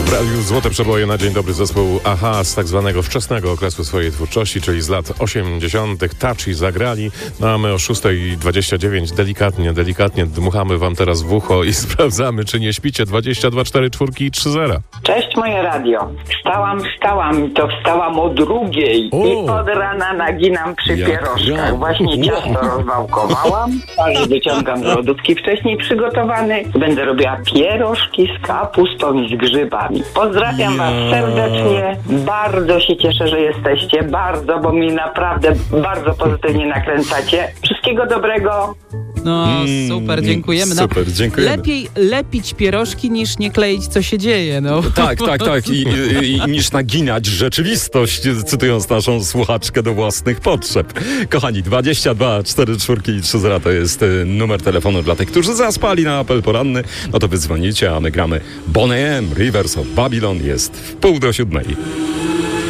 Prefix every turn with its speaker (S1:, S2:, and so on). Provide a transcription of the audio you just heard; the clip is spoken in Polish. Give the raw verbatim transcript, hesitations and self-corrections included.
S1: W radiu Złote Przeboje na dzień dobry zespół Aha z tak zwanego wczesnego okresu swojej twórczości, czyli z lat osiemdziesiątych. Touchy zagrali. No a my o szósta dwadzieścia dziewięć delikatnie, delikatnie dmuchamy wam teraz w ucho i sprawdzamy, czy nie śpicie. dwadzieścia dwa cztery czwórki i trzy zera.
S2: Cześć moje radio. Wstałam, wstałam i to wstałam o drugiej
S1: O.
S2: i od rana naginam przy
S1: Jak
S2: pierożkach.
S1: rano.
S2: Właśnie ciasto rozwałkowałam, ale wyciągam z lodówki wcześniej przygotowany. Będę robiła pierożki z kapustą i z grzybami. Pozdrawiam was serdecznie. Bardzo się cieszę, że jesteście. Bardzo, bo mi naprawdę bardzo pozytywnie nakręcacie. Wszystkiego dobrego.
S3: No super, dziękujemy. No,
S1: super, dziękujemy.
S3: Lepiej lepić pierożki niż nie kleić, co się dzieje. No.
S4: Tak, tak, tak. I, i, i niż naginać rzeczywistość, cytując naszą słuchaczkę do własnych potrzeb. Kochani, dwadzieścia dwa cztery czwórki i trzy zera to jest y, numer telefonu dla tych, którzy zaspali na apel poranny. No to wy dzwonicie, a my gramy Boney M. Rivers of Babylon. Jest w pół do siódmej.